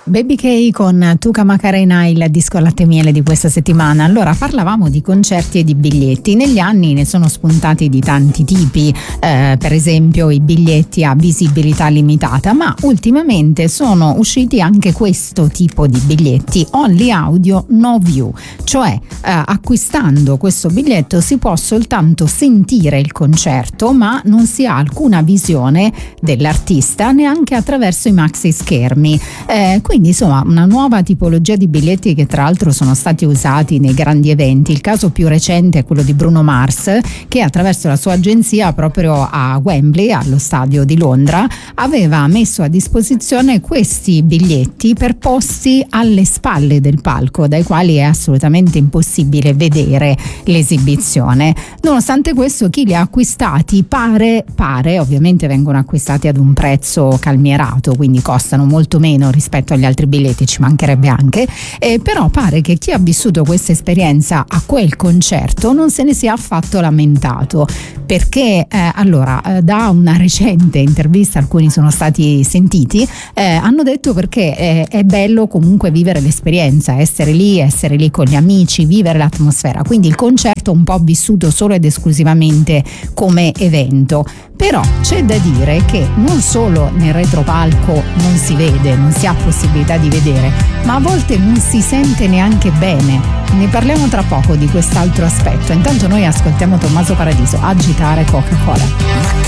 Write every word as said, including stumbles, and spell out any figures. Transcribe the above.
Baby K con Tuca Macarena, il disco al latte e miele di questa settimana. Allora, parlavamo di concerti e di biglietti. Negli anni ne sono spuntati di tanti tipi, eh, per esempio i biglietti a visibilità limitata, ma ultimamente sono usciti anche questo tipo di biglietti, only audio no view, cioè eh, acquistando questo biglietto si può soltanto sentire il concerto, ma non si ha alcuna visione dell'artista neanche attraverso i maxi schermi. Eh, quindi insomma una nuova tipologia di biglietti che tra l'altro sono stati usati nei grandi eventi. Il caso più recente è quello di Bruno Mars, che attraverso la sua agenzia proprio a Wembley, allo stadio di Londra, aveva messo a disposizione questi biglietti per posti alle spalle del palco, dai quali è assolutamente impossibile vedere l'esibizione. Nonostante questo, chi li ha acquistati pare, pare ovviamente vengono acquistati ad un prezzo calmierato, quindi costano molto meno rispetto agli altri biglietti, ci mancherebbe anche, eh, però pare che chi ha vissuto questa esperienza a quel concerto non se ne sia affatto lamentato, perché eh, allora eh, da una recente intervista, alcuni sono stati sentiti, eh, hanno detto perché eh, è bello comunque vivere l'esperienza, essere lì, essere lì con gli amici, vivere l'atmosfera, quindi il concerto un po' vissuto solo ed esclusivamente come evento. Però c'è da dire che non solo nel retropalco non si vede, non si ha possibilità di vedere, ma a volte non si sente neanche bene. Ne parliamo tra poco di quest'altro aspetto. Intanto noi ascoltiamo Tommaso Paradiso, Agitare Coca-Cola.